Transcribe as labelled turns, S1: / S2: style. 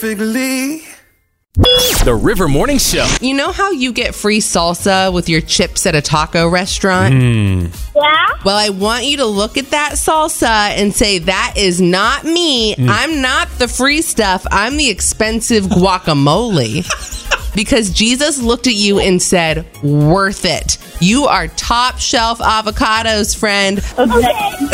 S1: Perfectly.
S2: The River Morning Show.
S3: You know how you get free salsa with your chips at a taco restaurant?
S4: Yeah?
S3: Well, I want you to look at that salsa and say, that is not me. I'm not the free stuff. I'm the expensive guacamole. Because Jesus looked at you and said, worth it. You are top shelf avocados, friend.
S4: Okay.